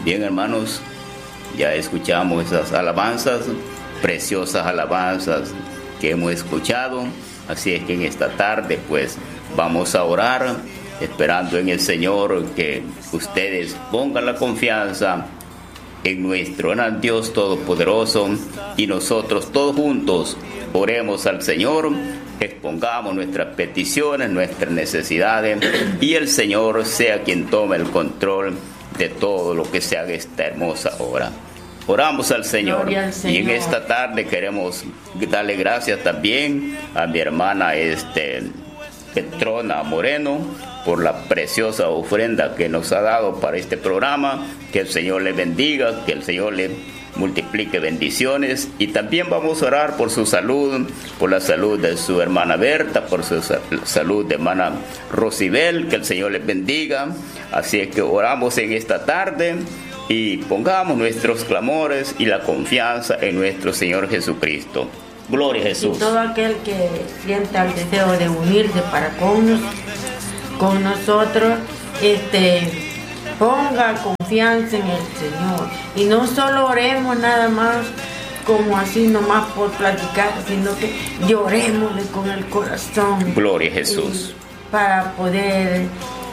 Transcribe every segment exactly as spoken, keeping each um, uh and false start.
Bien, hermanos, ya escuchamos esas alabanzas, preciosas alabanzas que hemos escuchado. Así es que en esta tarde pues vamos a orar, esperando en el Señor que ustedes pongan la confianza en nuestro gran Dios Todopoderoso, y nosotros todos juntos oremos al Señor, expongamos nuestras peticiones, nuestras necesidades, y el Señor sea quien tome el control de todo lo que se haga esta hermosa hora. Oramos al Señor. al Señor y en esta tarde queremos darle gracias también a mi hermana este, Petrona Moreno por la preciosa ofrenda que nos ha dado para este programa. Que el Señor le bendiga, que el Señor le multiplique bendiciones, y también vamos a orar por su salud, por la salud de su hermana Berta, por su salud de hermana Rosibel, que el Señor les bendiga. Así es que oramos en esta tarde y pongamos nuestros clamores y la confianza en nuestro Señor Jesucristo. Gloria a Jesús. Y todo aquel que sienta el deseo de unirse para con, nos, con nosotros, este, ponga confianza en el Señor. Y no solo oremos nada más como así nomás por platicar, sino que llorémosle con el corazón. Gloria a Jesús. Para poder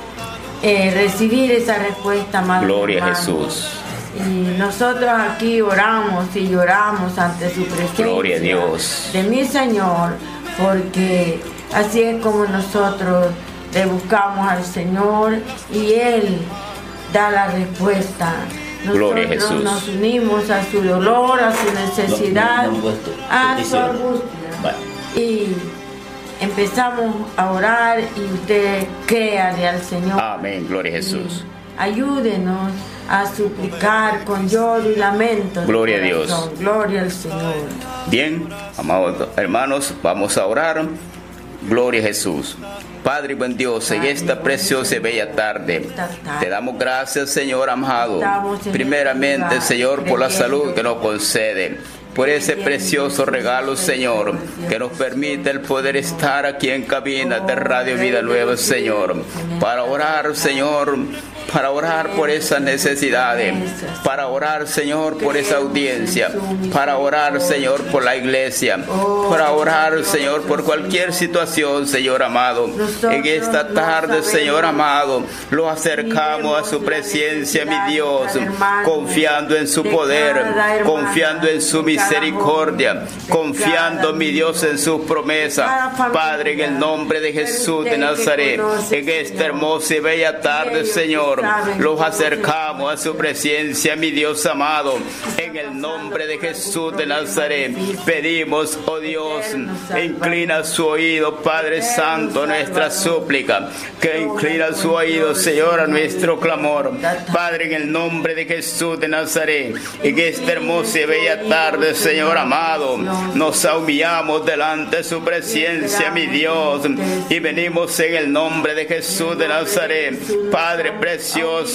eh, recibir esa respuesta, más. Gloria a Jesús. Y nosotros aquí oramos y lloramos ante su presencia. Gloria a Dios. De mi Señor, porque así es como nosotros le buscamos al Señor y Él da la respuesta. Nosotros Gloria a Jesús. Nos unimos a su dolor, a su necesidad, no, no, no, a su angustia. Vale. Y empezamos a orar y usted créale al Señor. Amén. Gloria a Jesús. Y ayúdenos a suplicar con lloro y lamento. Gloria a Dios. Gloria al Señor. Bien, amados hermanos, vamos a orar. Gloria a Jesús. Padre y buen Dios, en esta preciosa y bella tarde, te damos gracias, Señor amado, primeramente, Señor, por la salud que nos concede, por ese precioso regalo, Señor, que nos permite el poder estar aquí en cabina de Radio Vida Nueva, Señor, para orar, Señor, para orar por esas necesidades, para orar, Señor, por esa audiencia, para orar, Señor, por la iglesia, para orar, Señor, por cualquier situación, Señor amado. En esta tarde, Señor amado, lo acercamos a su presencia, mi Dios, confiando en su poder, confiando en su misericordia, confiando, mi Dios, en sus promesas. Padre, en el nombre de Jesús de Nazaret, en esta hermosa y bella tarde, Señor, los acercamos a su presencia, mi Dios amado. En el nombre de Jesús de Nazaret, pedimos, oh Dios, inclina su oído, Padre Santo, a nuestra súplica, que inclina su oído, Señor, a nuestro clamor. Padre, en el nombre de Jesús de Nazaret, en esta hermosa y bella tarde, Señor amado, nos humillamos delante de su presencia, mi Dios, y venimos en el nombre de Jesús de Nazaret. Padre precioso,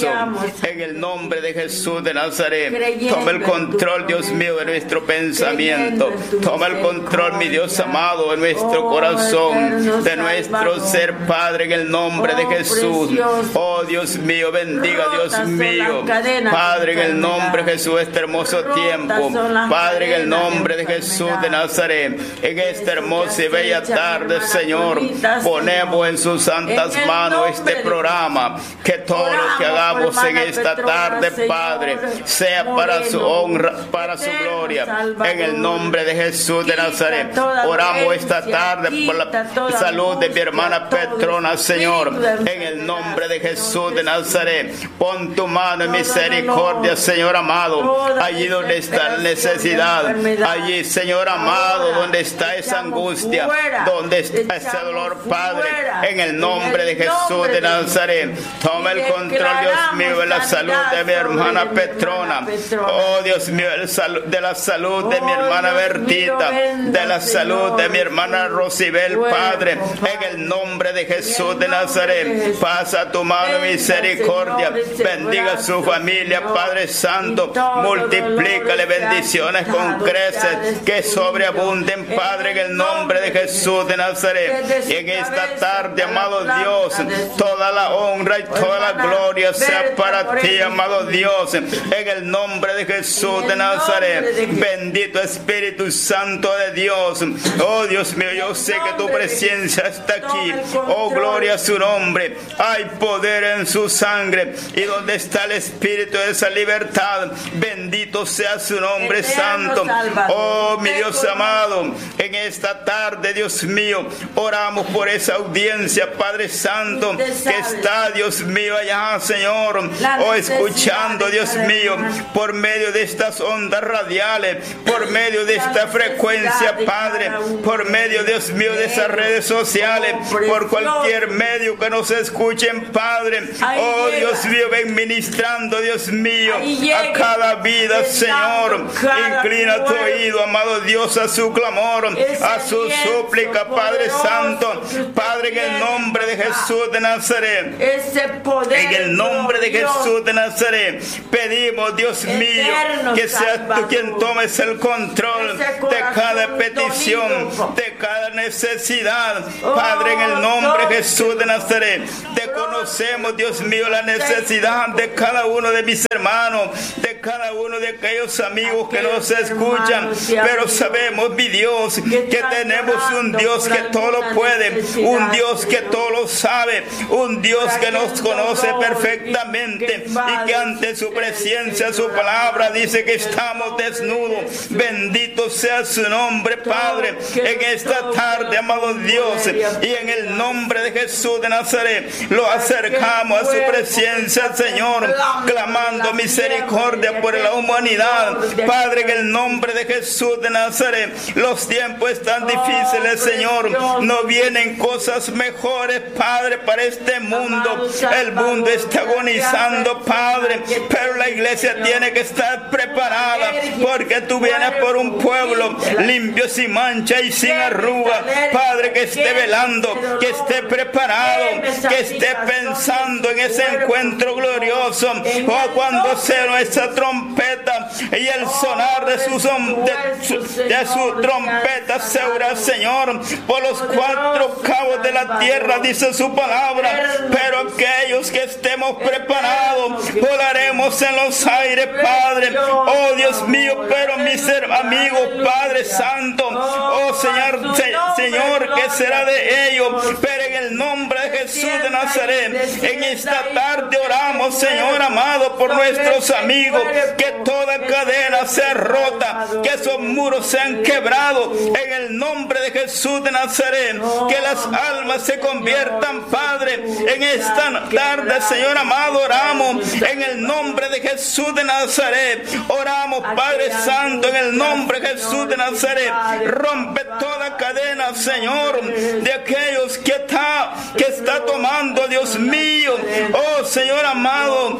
en el nombre de Jesús de Nazaret, toma el control, Dios mío, de nuestro pensamiento, toma el control, mi Dios amado, de nuestro corazón, de nuestro ser, Padre, en el nombre de Jesús. Oh Dios mío, bendiga, Dios mío, Padre, en el nombre de Jesús, este hermoso tiempo, Padre, en el nombre de Jesús de Nazaret, en esta hermosa y bella tarde, Señor, ponemos en sus santas manos este programa, que todo lo que hagamos en esta tarde, Padre, sea para su honra, para su gloria, en el nombre de Jesús de Nazaret. Oramos esta tarde por la salud de mi hermana Petrona, Señor, en el nombre de Jesús de Nazaret. Pon tu mano en misericordia, Señor amado, allí donde está la necesidad, allí, Señor amado, donde está esa angustia, donde está ese dolor, Padre, en el nombre de Jesús de Nazaret. Toma el control, Dios mío, de la salud de mi hermana Petrona. Oh Dios mío, de la salud de mi hermana Bertita, de la salud de mi hermana Rosibel, Padre, en el nombre de Jesús de Nazaret. Pasa tu mano de misericordia, bendiga su familia, Padre Santo, multiplícale bendiciones con creces que sobreabunden, Padre, en el nombre de Jesús de Nazaret. Y en esta tarde, amado Dios, toda la honra y toda la gloria gloria sea para ti, amado Dios. En el nombre de Jesús de Nazaret. Bendito Espíritu Santo de Dios. Oh Dios mío, yo sé que tu presencia está aquí. Oh, gloria a su nombre. Hay poder en su sangre. Y donde está el Espíritu de esa libertad, bendito sea su nombre santo. Oh, mi Dios amado, en esta tarde, Dios mío, oramos por esa audiencia, Padre Santo, que está, Dios mío, allá, Señor, oh, escuchando, Dios mío, por medio de estas ondas radiales, por medio de esta frecuencia, Padre, por medio, Dios mío, de esas redes sociales, por cualquier medio que nos escuchen, Padre. Oh, Dios mío, ven ministrando, Dios mío, a cada vida, Señor. Inclina tu oído, amado Dios, a su clamor, a su súplica, Padre Santo. Padre, en el nombre de Jesús de Nazaret, en el nombre de Jesús de Nazaret, pedimos, Dios mío, que seas tú quien tomes el control de cada petición, de cada necesidad. Padre, en el nombre de Jesús de Nazaret, te conocemos, Dios mío, la necesidad de cada uno de mis hermanos, de cada uno de aquellos amigos que nos escuchan, pero sabemos, mi Dios, que tenemos un Dios que todo lo puede, un Dios que todo lo sabe, un Dios que nos conoce perfectamente y que ante su presencia, su palabra dice que estamos desnudos. Bendito sea su nombre, Padre, en esta tarde, amado Dios, y en el nombre de Jesús de Nazaret lo acercamos a su presencia, Señor, clamando misericordia por la humanidad. Padre, en el nombre de Jesús de Nazaret, los tiempos están difíciles, Señor, no vienen cosas mejores, Padre, para este mundo. El mundo está agonizando, Padre, pero la iglesia tiene que estar preparada, porque tú vienes por un pueblo limpio, sin mancha y sin arruga, Padre, que esté velando, que esté preparado, que esté pensando en ese encuentro glorioso. Oh, cuando sea nuestra trompeta y el sonar de su, de su, de su trompeta se oirá, Señor, por los cuatro cabos de la tierra, dice su palabra. Pero aquellos que estemos preparados, volaremos en los aires, Padre. Oh, Dios mío, pero mis amigos, Padre Santo, oh, Señor, se, Señor, ¿qué será de ellos? Pero en el nombre de Jesús de Nazaret, en esta tarde oramos, Señor amado, por nuestros amigos, que toda cadena sea rota, que esos muros sean quebrados, en el nombre de Jesús de Nazaret, que las almas se conviertan, Padre, en esta tarde, Señor amado, oramos, en el nombre de Jesús de Nazaret, oramos, Padre Santo, en el nombre de Jesús de Nazaret, rompe toda cadena, Señor, de aquellos que está, que está tomando, Dios mío, oh Señor amado,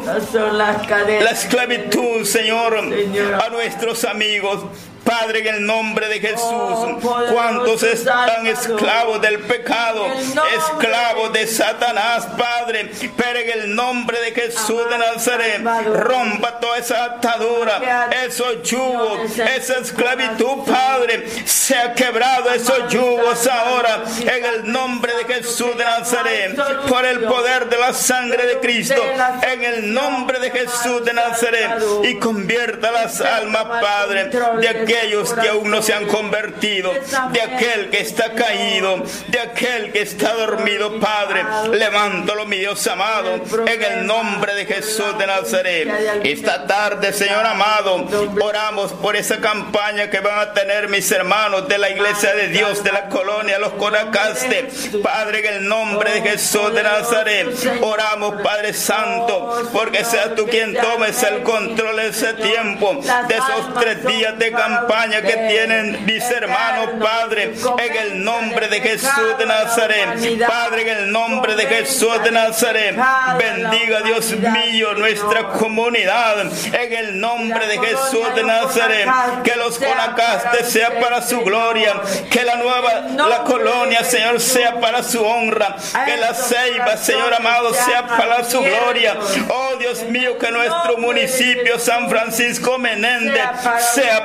la esclavitud, Señor, a nuestros amigos. Padre, en el nombre de Jesús, oh, cuántos están esclavos del pecado, esclavos de Satanás, Padre, pero en el nombre de Jesús de Nazaret, rompa toda esa atadura, esos yugos, esa esclavitud, Padre, se ha quebrado esos yugos ahora, en el nombre de Jesús de Nazaret, por el poder de la sangre de Cristo, en el nombre de Jesús de Nazaret, y convierta las almas, Padre, de aquel aquellos que aún no se han convertido, de aquel que está caído, de aquel que está dormido, Padre. Levántalo, mi Dios amado, en el nombre de Jesús de Nazaret. Esta tarde, Señor amado, oramos por esa campaña que van a tener mis hermanos de la Iglesia de Dios de la colonia Los Conacaste. Padre, en el nombre de Jesús de Nazaret, oramos, Padre Santo, porque seas tú quien tomes el control de ese tiempo, de esos tres días de campaña que tienen mis hermanos, Padre, en el nombre de Jesús de Nazaret. Padre, en el nombre de Jesús de Nazaret, bendiga, Dios mío, nuestra comunidad, en el nombre de Jesús de Nazaret, que Los Conacastes sea para su gloria, que la nueva, la colonia, Señor, sea para su honra, que la Ceiba, Señor amado, sea para su gloria. Oh, Dios mío, que nuestro municipio San Francisco Menéndez sea para su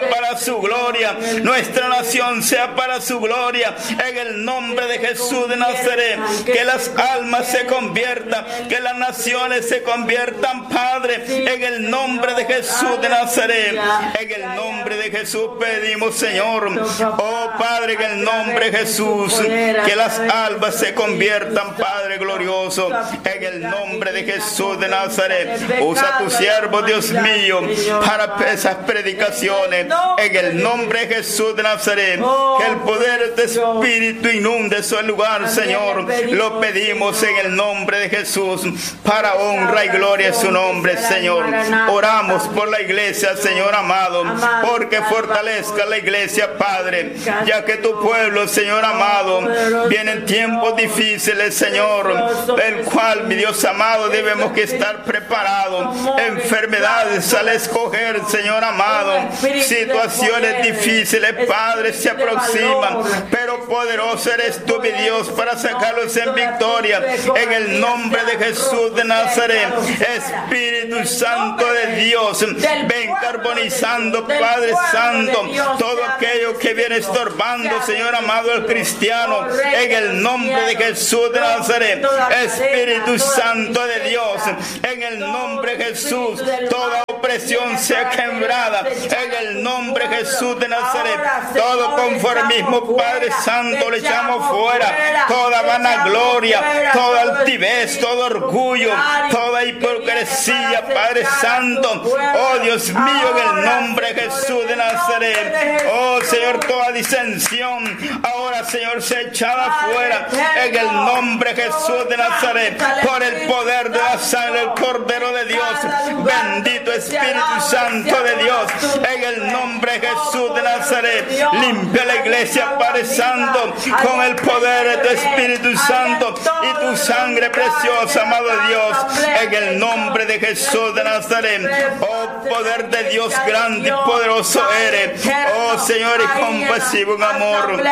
su gloria. Nuestra nación sea para su gloria. En el nombre de Jesús de Nazaret, que las almas se conviertan, que las naciones se conviertan, Padre, en el nombre de Jesús de Nazaret. En el nombre de Jesús pedimos, Señor, oh Padre, en el nombre de Jesús, que las almas se conviertan, Padre glorioso, en el nombre de Jesús de Nazaret. Usa a tu siervo, Dios mío, para esas predicaciones, en el nombre de Jesús de Nazaret. Que el poder de tu Espíritu inunde su lugar, Señor. Lo pedimos en el nombre de Jesús, para honra y gloria en su nombre, Señor. Oramos por la iglesia, Señor amado, porque fortalezca la iglesia, Padre, ya que tu pueblo, Señor amado, vienen tiempos difíciles, Señor, el cual, mi Dios amado, debemos que estar preparados. Enfermedades al escoger, Señor amado, situaciones difíciles, Padre, se aproximan, pero poderoso eres tú, mi Dios, para sacarlos en victoria, en el nombre de Jesús de Nazaret. Espíritu Santo de Dios, ven carbonizando, Padre Santo, todo aquello que viene estorbando, Señor amado, el cristiano, en el nombre de Jesús de Nazaret. Espíritu Santo de Dios, en el nombre de Jesús, toda opresión sea quebrada, en el nombre de Jesús de Nazaret. Todo conformismo, Padre Santo, le echamos fuera, toda vanagloria, toda altivez, todo orgullo, toda hipocresía, Padre Santo. Oh Dios mío, en el nombre de Jesús de Nazaret. Oh Señor, toda disensión ahora, Señor, se echada fuera, en el nombre de Jesús de Nazaret, por el poder de la sangre del Cordero de Dios. Bendito Espíritu Santo de Dios, en el nombre de Jesús de Nazaret. Limpia la iglesia, Padre Santo, con el poder de tu Espíritu Santo y tu sangre preciosa, amado Dios, en el nombre de Jesús de Nazaret. Oh poder de Dios, grande y poderoso eres. Oh Señor, y compasivo en amor.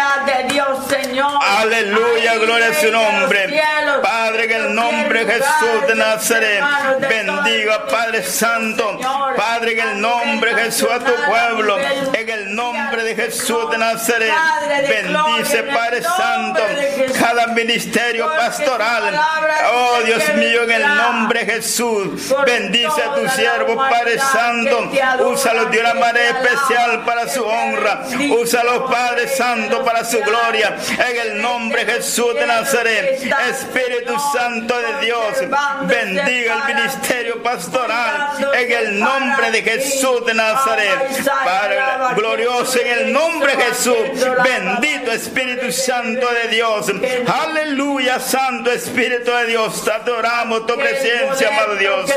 Aleluya, gloria a su nombre. Padre, en el nombre de Jesús de Nazaret, bendiga, Padre Santo. Padre, en el nombre de Jesús a tu pueblo, en el nombre de Jesús de Nazaret. Bendice, Padre Santo, cada ministerio pastoral. Oh Dios mío, en el nombre de Jesús, bendice a tu siervo, Padre Santo. Úsalos de una manera especial para su honra. Úsalos, Padre Santo, para su gloria, en el nombre de Jesús de Nazaret. Espíritu Santo de Dios, bendiga el ministerio pastoral, en el nombre de Jesús de Nazaret. Padre glorioso, en el nombre de Jesús, bendito Espíritu Santo de Dios. Aleluya, Santo Espíritu de Dios, te adoramos tu presencia, amado Dios.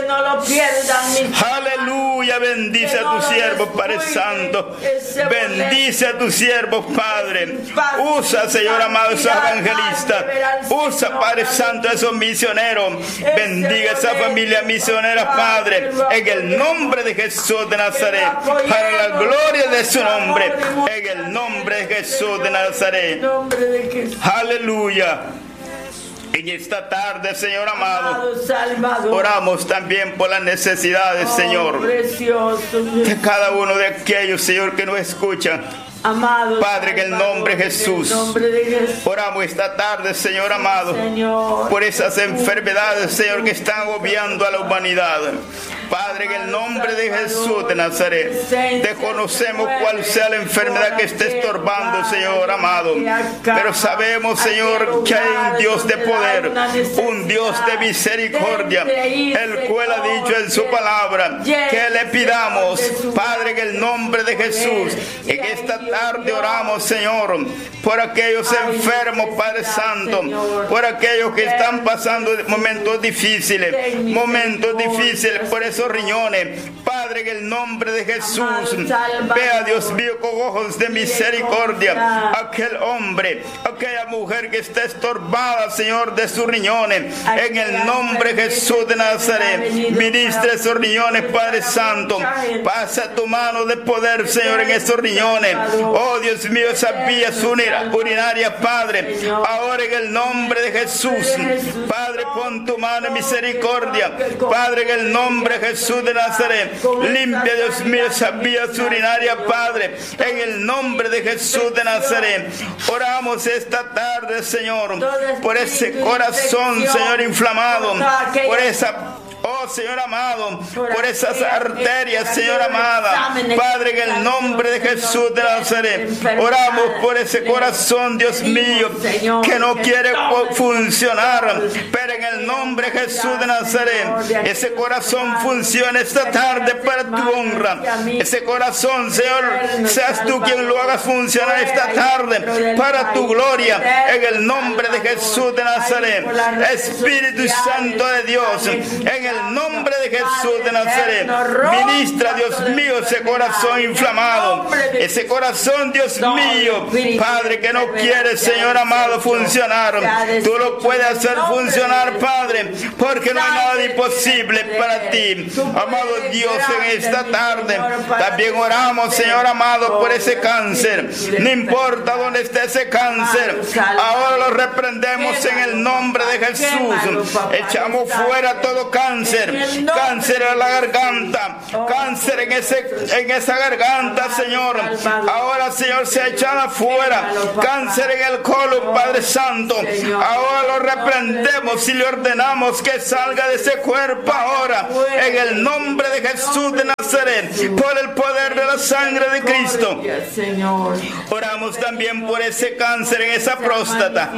Aleluya, bendice a tu siervo, Padre Santo. Bendice a tu siervo, Padre. Usa, Señor amado, esos evangelistas. Usa, Padre Santo, esos misioneros. Bendiga esa familia misionera, Padre, en el nombre de Jesús de Nazaret, para la gloria de su nombre, en el nombre de Jesús de Nazaret. Aleluya. En esta tarde, Señor amado, oramos también por las necesidades, Señor, de cada uno de aquellos, Señor, que nos escuchan. Amado Padre, en el nombre de Jesús, oramos esta tarde, Señor amado, Señor, por esas enfermedades, Señor, que están agobiando a la humanidad. Padre, en el nombre de Jesús de Nazaret, desconocemos cuál sea la enfermedad que esté estorbando, Señor amado, pero sabemos, Señor, que hay un Dios de poder, un Dios de misericordia, el cual ha dicho en su palabra que le pidamos, Padre, en el nombre de Jesús. En esta tarde oramos, Señor, por aquellos enfermos, Padre Santo, por aquellos que están pasando momentos difíciles, momentos difíciles por esos riñones. Padre, en el nombre de Jesús, vea, Dios mío, con ojos de misericordia aquel hombre, aquella mujer que está estorbada, Señor, de sus riñones. En el nombre de Jesús de Nazaret, ministra esos riñones, Padre Santo. Pasa tu mano de poder, Señor, en esos riñones. Oh Dios mío, esas vías urinarias, Padre, ahora en el nombre de Jesús, Padre, pon tu mano en misericordia, Padre, en el nombre de Jesús de Nazaret. Limpia, Dios mío, esas vías urinarias, Padre, en el nombre de Jesús de Nazaret. Oramos esta tarde, Señor, por ese corazón, Señor, inflamado, por esa... Oh, Señor amado, por esas arterias, Señor amada, Padre, en el nombre de Jesús de Nazaret, oramos por ese corazón, Dios mío, que no quiere funcionar, pero en el nombre de Jesús de Nazaret, ese corazón funciona esta tarde para tu honra. Ese corazón, Señor, seas tú quien lo hagas funcionar esta tarde para tu gloria, en el nombre de Jesús de Nazaret. Espíritu Santo de Dios, en el nombre de Jesús de Nazaret, ministra, Dios mío, ese corazón inflamado, ese corazón, Dios mío, Padre, que no quiere, Señor amado, funcionar. Tú lo puedes hacer funcionar, Padre, porque no hay nada imposible para ti, amado Dios. En esta tarde también oramos, Señor amado, por ese cáncer. No importa dónde esté ese cáncer, ahora lo reprendemos en el nombre de Jesús. Echamos fuera todo cáncer. Cáncer en la garganta, cáncer en ese en esa garganta, Señor. Ahora, Señor, se echan afuera. Cáncer en el colon, Padre Santo. Ahora lo reprendemos y le ordenamos que salga de ese cuerpo ahora, en el nombre de Jesús de Nazaret, por el poder de la sangre de Cristo. Oramos también por ese cáncer en esa próstata.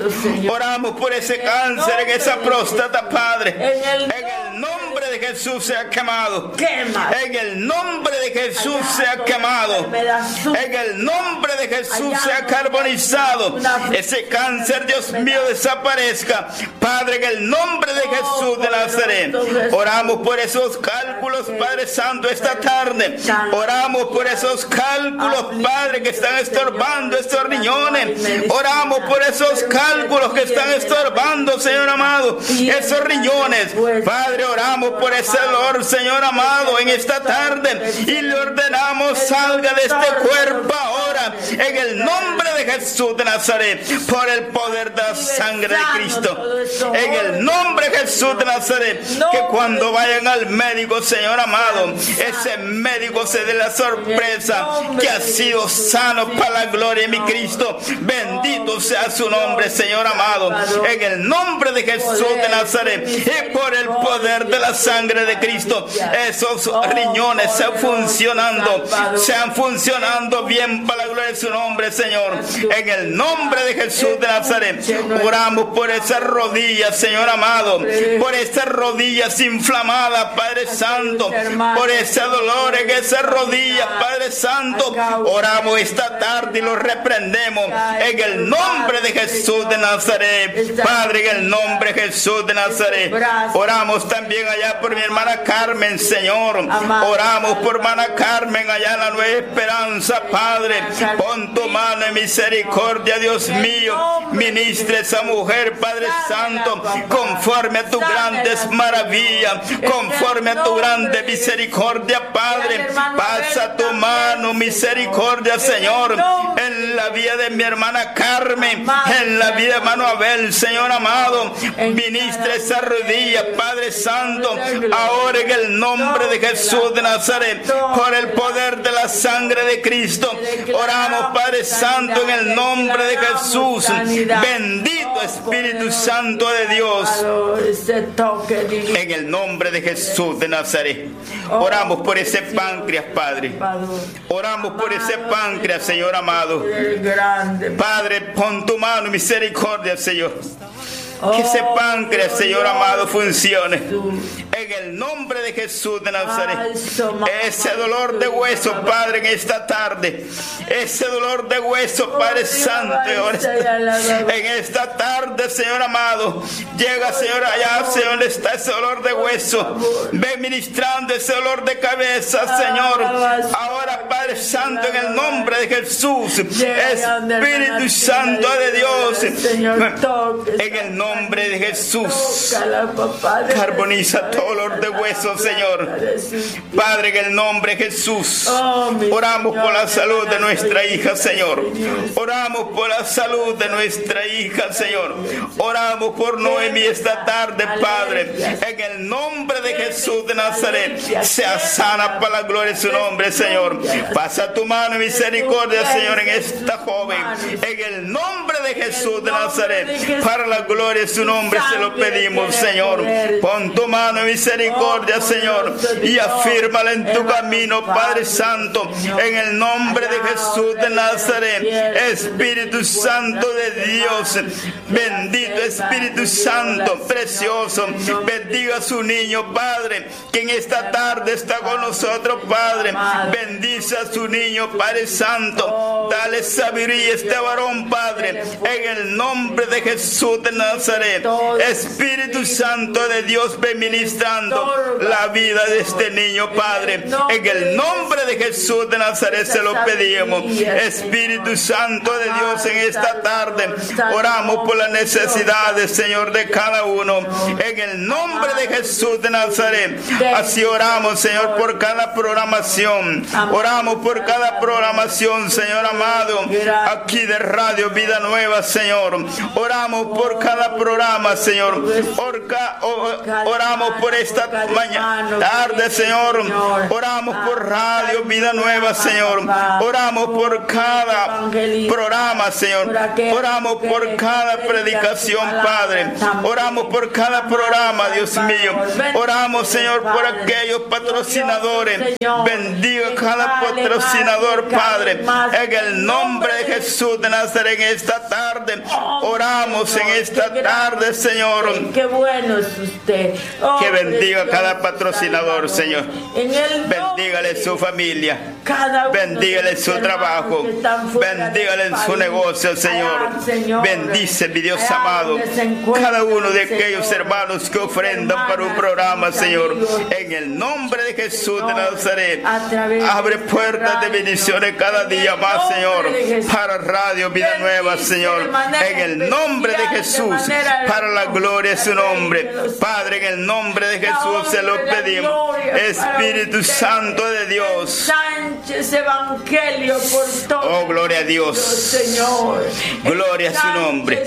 Oramos por ese cáncer en esa próstata, Padre. En el nombre de Jesús sea quemado. En el nombre de Jesús sea quemado. En el nombre de Jesús sea carbonizado. Ese cáncer, Dios mío, desaparezca, Padre, en el nombre de Jesús de Nazaret. Oramos por esos cálculos, Padre Santo, esta tarde. Oramos por esos cálculos, Padre, que están estorbando estos riñones. Oramos por esos cálculos que están estorbando, Señor amado, esos riñones. Padre, oramos por ese dolor, Señor amado, en esta tarde, y le ordenamos salga de este cuerpo ahora, en el nombre de Jesús de Nazaret, por el poder de la sangre de Cristo. En el nombre de Jesús de Nazaret, que cuando vayan al médico, Señor amado, ese médico se dé la sorpresa que ha sido sano para la gloria de mi Cristo. Bendito sea su nombre, Señor amado, en el nombre de Jesús de Nazaret, y por el poder de la sangre de Cristo, esos riñones sean funcionando, sean funcionando bien para la gloria de su nombre, Señor. En el nombre de Jesús de Nazaret, oramos por esas rodillas, Señor amado, por esas rodillas inflamadas, Padre Santo, por ese dolor en esas rodillas, Padre Santo. Oramos esta tarde y lo reprendemos en el nombre de Jesús de Nazaret, Padre, en el nombre de Jesús de Nazaret. Oramos también allá por mi hermana Carmen, Señor. Oramos por hermana Carmen allá en la Nueva Esperanza, Padre. Pon tu mano en misericordia, Dios mío. Ministre esa mujer, Padre Santo, conforme a tus grandes maravillas, conforme a tu grande misericordia, Padre. Pasa tu mano, misericordia, Señor, en la vida de mi hermana Carmen, en la vida de hermano Abel, Señor amado. Ministre esa rodilla, Padre Santo, ahora en el nombre de Jesús de Nazaret, por el poder de la sangre de Cristo. Oramos, Padre Santo, en el nombre de Jesús. Bendito Espíritu Santo de Dios, en el nombre de Jesús de Nazaret. Oramos por ese páncreas, Padre. Oramos por ese páncreas, Señor amado. Padre, pon tu mano, misericordia, Señor. Que ese páncreas, Señor amado, funcione en el nombre de Jesús de Nazaret. Ese dolor de hueso, Padre, en esta tarde, ese dolor de hueso, Padre Santo, en esta tarde, Señor amado, llega, Señor, allá, Señor, donde está ese dolor de hueso. Ve ministrando ese dolor de cabeza, Señor. Ahora, Padre Santo, en el nombre de Jesús, Espíritu Santo de Dios, en el nombre de Jesús, carboniza todo dolor de hueso, Señor. Padre, en el nombre de Jesús, oramos por la salud de nuestra hija, Señor. Oramos por la salud de nuestra hija, Señor. Oramos por Noemi esta tarde, Padre. En el nombre de Jesús de Nazaret, sea sana para la gloria de su nombre, Señor. Pasa tu mano y misericordia, Señor, en esta joven. En el nombre de Jesús de Nazaret, para la gloria de su nombre se lo pedimos, Señor. Pon tu mano y misericordia, Señor, y afírmala en tu camino, Padre Santo. En el nombre de Jesús de Nazaret, Espíritu Santo de Dios, bendito Espíritu Santo, precioso, bendiga a su niño, Padre, que en esta tarde está con nosotros, Padre. Bendice a su niño, Padre Santo. Dale sabiduría a este varón, Padre, en el nombre de Jesús de Nazaret. Espíritu Santo de Dios, ven ministrando la vida de este niño, Padre. En el nombre de Jesús de Nazaret se lo pedimos. Espíritu Santo de Dios, en esta tarde oramos por las necesidades, Señor, de cada uno. En el nombre de Jesús de Nazaret, así oramos, Señor, por cada programación. Oramos por cada programación, Señor amado, aquí de Radio Vida Nueva, Señor. Oramos por cada programa, Señor. Orca, or, oramos por esta mañana, tarde, Señor. Oramos por Radio Vida Nueva, Señor. Oramos por cada programa, Señor. Oramos por cada predicación, Padre. Oramos por cada programa, Dios mío. Oramos, Señor, por aquellos patrocinadores. Bendiga cada patrocinador, Padre. En el nombre de Jesús de Nazaret, en esta tarde oramos, en esta tarde, Señor. Qué bueno es usted. Que bendiga cada patrocinador, Señor. Bendígale su familia. Bendígale su trabajo. Bendígale en su negocio, Señor. Bendice, mi Dios amado, cada uno de aquellos hermanos que ofrendan para un programa, Señor. En el nombre de Jesús de Nazaret, abre puertas de bendiciones cada día más, Señor, para Radio Vida Nueva, Señor. En el nombre de Jesús, para la gloria de su nombre. Padre, en el nombre de Jesús se lo pedimos. Espíritu Santo de Dios. Evangelio por todo. Oh, gloria a Dios, Señor. Gloria a su nombre.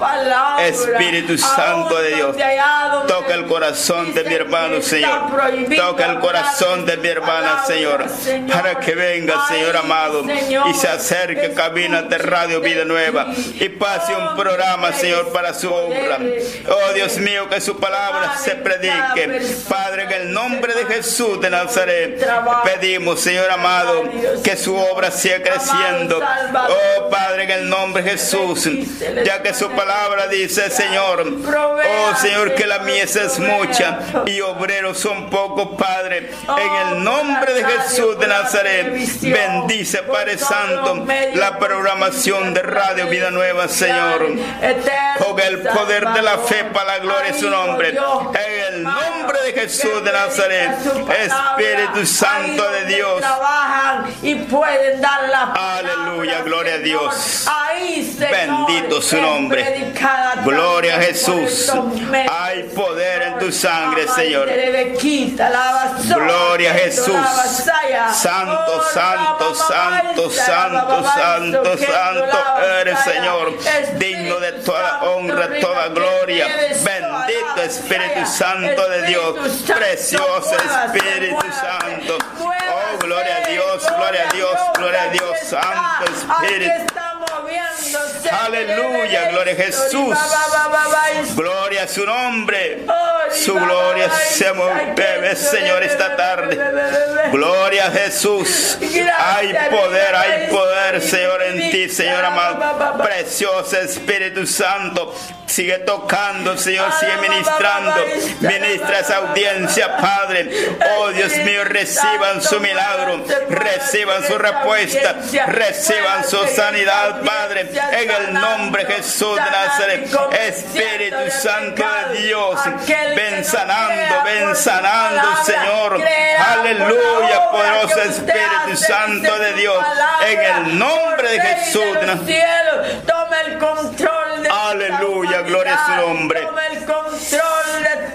Espíritu Santo de Dios, toca el corazón de mi hermano, Señor. Toca el corazón de mi hermana, Señor, para que venga, Señor amado, y se acerque, camina de Radio Vida Nueva y pase un programa, Señor, para su obra. Oh, Dios mío, que su palabra se predique. Padre, en el nombre de Jesús de Nazaret, pedimos, Señor amado, que su obra siga creciendo. Oh, Padre, en el nombre de Jesús, ya que su palabra dice, Señor, oh, Señor, que la mies es mucha y obreros son pocos, Padre. En el nombre de Jesús de Nazaret, bendice, Padre Santo, la programación de Radio Vida Nueva, Señor. Con el poder de la fe para la gloria de su nombre. En el nombre de Jesús de Nazaret, Espíritu Santo de Dios. Y pueden dar la aleluya, gloria a Dios. Bendito su nombre. Gloria a Jesús. Hay poder en tu sangre, Señor. Gloria a Jesús. Santo, santo, santo, santo, santo, santo eres, Señor. Digno de toda honra, toda gloria. Bendito Espíritu Santo de Dios. Precioso Espíritu Santo. Oh, gloria a Dios, gloria a Dios, gloria a Dios, Santo Espíritu. Aleluya, gloria a Jesús. Gloria a su nombre. Su gloria se mueve, Señor, esta tarde. Gloria a Jesús. Hay poder, hay poder, Señor, en ti, Señor amado. Precioso Espíritu Santo. Sigue tocando, Señor, sigue ministrando. Ministra esa audiencia, Padre. Oh, Dios mío, reciban su milagro, reciban su respuesta, reciban su sanidad, Padre. En el nombre de Jesús de Nazaret, Espíritu Santo de Dios, ven sanando, ven sanando, Señor. Aleluya, poderoso Espíritu Santo de Dios. En el nombre de Jesús de Nazaret. Toma el control de aleluya, gloria a su nombre. Toma el control de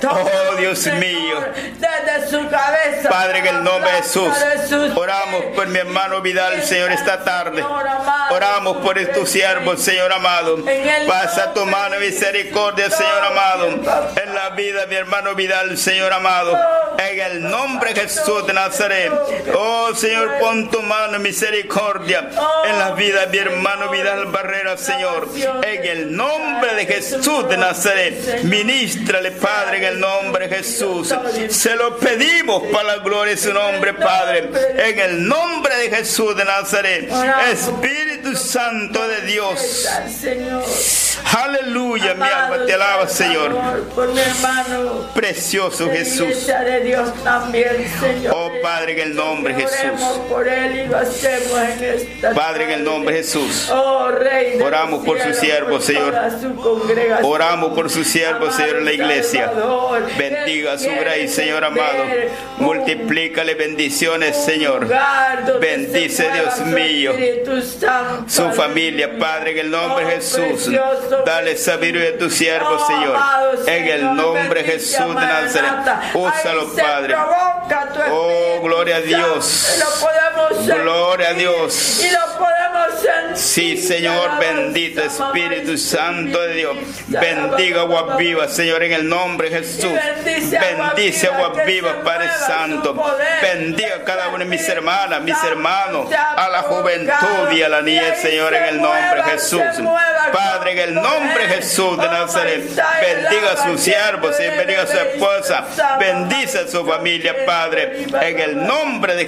Oh, Dios mío. Desde su cabeza. Padre, en el nombre de Jesús. Oramos por mi hermano Vidal, Señor, esta tarde. Oramos por tu siervo, Señor amado. Pasa tu mano de misericordia, Señor amado, en la vida de mi hermano Vidal, Señor amado. En el nombre de Jesús de Nazaret. Oh, Señor, pon tu mano de misericordia en la vida de mi hermano Vidal Barrera, Señor. En el nombre de Jesús de Nazaret. Ministrale, Padre, en el nombre de Jesús. Se lo pedimos para la gloria de su nombre, Padre. En el nombre de Jesús de Nazaret. Espíritu Santo de Dios. Aleluya, mi alma te alaba, Señor. Por mi hermano. Precioso Jesús. De Dios también, Señor. Oh, Padre, en el nombre de Jesús. Por él y lo hacemos en esta Padre, en el nombre de Jesús. Oh, Rey. Oramos por su siervo, Señor. Oramos por su siervo, Señor, en la iglesia. Bendiga su gracia, Señor amado. Multiplícale bendiciones, Señor. Bendice, Dios mío, su familia, Padre, en el nombre de Jesús. Dale sabiduría a tu siervo, Señor. En el nombre de Jesús de Nazaret. Úsalo, Padre. Oh, gloria a Dios. Gloria a Dios. Y lo podemos sentir. Sí, Señor, bendito Espíritu Santo de Dios. Bendiga aguas vivas, Señor, en el nombre de Jesús. Bendice aguas vivas, Padre Santo. Bendiga a cada una de mis hermanas, mis hermanos, a la juventud y a la niñez, Señor, en el nombre de Jesús. Padre, en el nombre de Jesús de Nazaret. Bendiga a sus siervos y bendiga a su esposa. Bendice a su familia, Padre, en el nombre de Jesús.